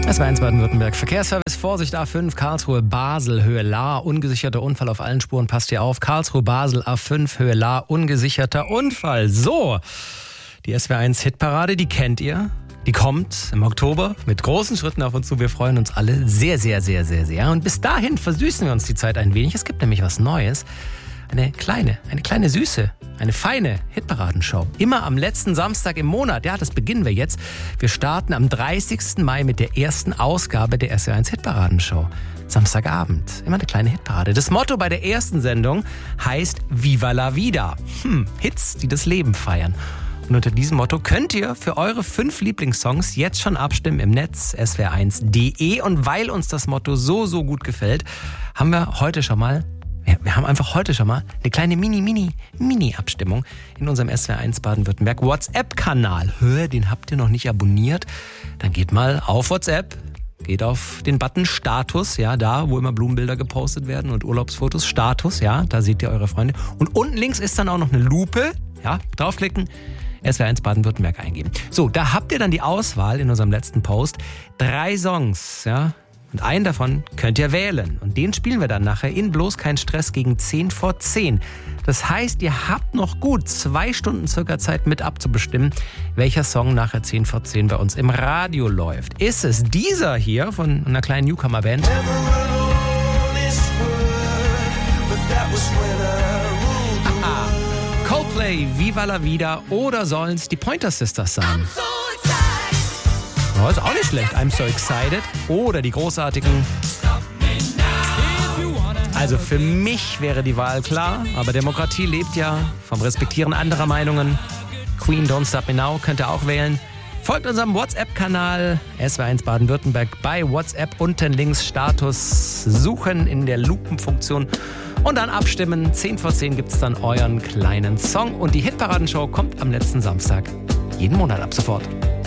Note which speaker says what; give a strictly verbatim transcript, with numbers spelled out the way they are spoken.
Speaker 1: S W R eins Baden-Württemberg. Verkehrsservice, Vorsicht A fünf, Karlsruhe, Basel, Höhe Lahr, ungesicherter Unfall auf allen Spuren, passt hier auf. Karlsruhe, Basel, A fünf, Höhe Lahr, ungesicherter Unfall. So, die S W R eins Hitparade, die kennt ihr. Die kommt im Oktober mit großen Schritten auf uns zu. Wir freuen uns alle sehr, sehr, sehr, sehr, sehr. Und bis dahin versüßen wir uns die Zeit ein wenig. Es gibt nämlich was Neues. Eine kleine, eine kleine süße, eine feine Hitparadenshow. Immer am letzten Samstag im Monat. Ja, das beginnen wir jetzt. Wir starten am dreißigsten Mai mit der ersten Ausgabe der S W R eins Hitparadenshow. Samstagabend. Immer eine kleine Hitparade. Das Motto bei der ersten Sendung heißt Viva la Vida. Hm, Hits, die das Leben feiern. Und unter diesem Motto könnt ihr für eure fünf Lieblingssongs jetzt schon abstimmen im Netz S W R eins punkt de. Und weil uns das Motto so, so gut gefällt, haben wir heute schon mal Ja, wir haben einfach heute schon mal eine kleine Mini, Mini, Mini-Abstimmung in unserem S W R eins Baden-Württemberg WhatsApp-Kanal. Hör, den habt ihr noch nicht abonniert? Dann geht mal auf WhatsApp, geht auf den Button Status, ja, da, wo immer Blumenbilder gepostet werden und Urlaubsfotos. Status, ja, da seht ihr eure Freunde. Und unten links ist dann auch noch eine Lupe, ja, draufklicken, S W R eins Baden-Württemberg eingeben. So, da habt ihr dann die Auswahl in unserem letzten Post. Drei Songs, ja. Und einen davon könnt ihr wählen. Und den spielen wir dann nachher in Bloß kein Stress gegen zehn vor zehn. Das heißt, ihr habt noch gut zwei Stunden circa Zeit mit abzubestimmen, welcher Song nachher zehn vor zehn bei uns im Radio läuft. Ist es dieser hier von einer kleinen Newcomer-Band? Aha. Coldplay, Viva la Vida, oder sollen es die Pointer Sisters sein? Oh, ist auch nicht schlecht. I'm so excited. Oder die großartigen. Also für mich wäre die Wahl klar, aber Demokratie lebt ja vom Respektieren anderer Meinungen. Queen, Don't Stop Me Now könnt ihr auch wählen. Folgt unserem WhatsApp-Kanal S W R eins Baden-Württemberg bei WhatsApp. Unten links Status suchen in der Lupenfunktion und dann abstimmen. zehn vor zehn gibt es dann euren kleinen Song. Und die Hitparadenshow kommt am letzten Samstag. Jeden Monat ab sofort.